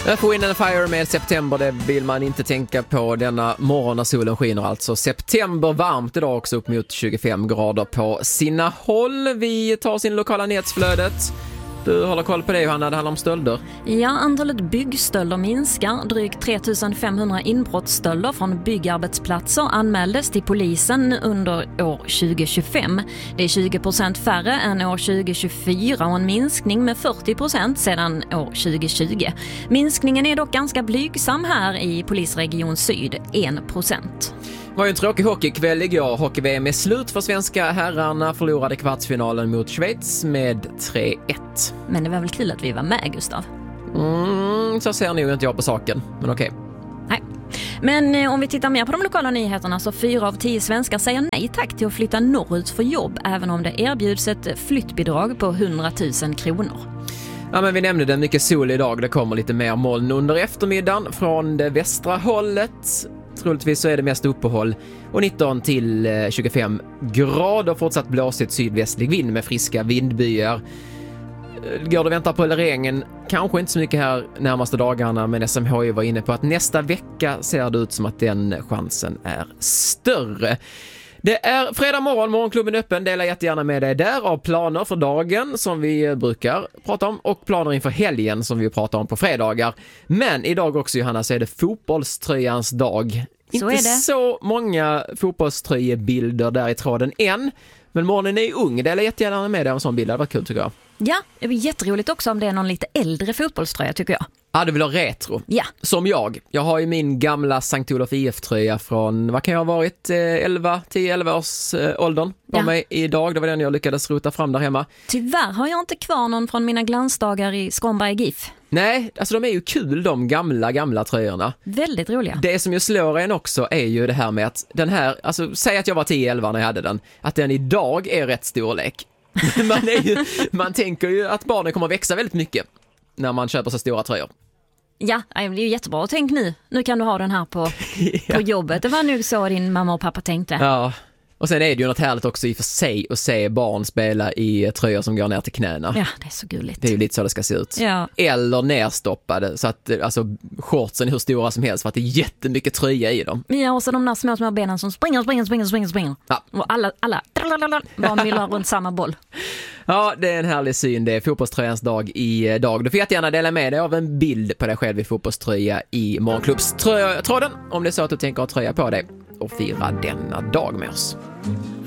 Wind and Fire med September, det vill man inte tänka på denna morgon när solen skiner alltså. September, varmt idag också, upp mot 25 grader på sina håll. Vi tar sin lokala nyhetsflödet. Du håller koll på det, Johanna, det handlar om stölder. Ja, antalet byggstölder minskar. Drygt 3500 inbrottsstölder från byggarbetsplatser anmäldes till polisen under år 2025. Det är 20% färre än år 2024 och en minskning med 40% sedan år 2020. Minskningen är dock ganska blygsam här i polisregion Syd, 1%. Det var ju en tråkig hockeykväll igår. Hockey-VM är slut för svenska herrarna. Förlorade kvartsfinalen mot Schweiz med 3-1. Men det var väl kul att vi var med, Gustav? Så ser nog inte jag på saken, men okej. Nej. Men om vi tittar mer på de lokala nyheterna så 4 av 10 svenskar säger nej tack till att flytta norrut för jobb, även om det erbjuds ett flyttbidrag på 100 000 kronor. Ja, men vi nämnde det, mycket sol idag. Det kommer lite mer moln under eftermiddagen från det västra hållet. Troligtvis så är det mest uppehåll och 19 till 25 grader, fortsatt blåsigt sydvästlig vind med friska vindbyar. Går det vänta på regnen? Kanske inte så mycket här närmaste dagarna, men SMHI var inne på att nästa vecka ser det ut som att den chansen är större. Det är fredag morgon, morgonklubben öppen. Dela jättegärna med dig där av planer för dagen som vi brukar prata om och planer inför helgen som vi pratar om på fredagar. Men idag också, Johanna, så är det fotbollströjans dag. Så inte är det. Så många fotbollströjebilder där i tråden än, men morgonen är ung. Dela jättegärna med dig av en sån bild. Det var kul, tycker jag. Ja, det blir jätteroligt också om det är någon lite äldre fotbollströja, tycker jag. Ja, du vill ha retro. Ja. Som jag. Jag har ju min gamla Sankt Olof IF-tröja från, vad kan jag ha varit, 10-11 års åldern på mig idag. Det var den jag lyckades rota fram där hemma. Tyvärr har jag inte kvar någon från mina glansdagar i Skånberg GIF. Nej, alltså de är ju kul, de gamla tröjorna. Väldigt roliga. Det som ju slår en också är ju det här med att den här, alltså säg att jag var 10-11 när jag hade den, att den idag är rätt storlek. Man tänker ju att barnen kommer att växa väldigt mycket när man köper så stora tröjor. Ja, det är ju jättebra. Tänk nu kan du ha den här på jobbet. Det var nog så din mamma och pappa tänkte. Ja, och sen är det ju något härligt också i för sig att se barn spela i tröjor som går ner till knäna. Ja, det är så gulligt. Det är ju lite så det ska se ut. Ja. Eller nerstoppade, så att alltså shortsen är hur stora som helst för att det är jättemycket tröja i dem. Ja, och så de där små benen som springer. Ja. Och alla bara millar runt samma boll. Ja, det är en härlig syn. Det är fotbollströjans dag idag. Du får jättegärna dela med dig av en bild på dig själv i fotbollströja i morgonklubbstråden om det är så att du tänker ha tröja på dig och fira denna dag med oss.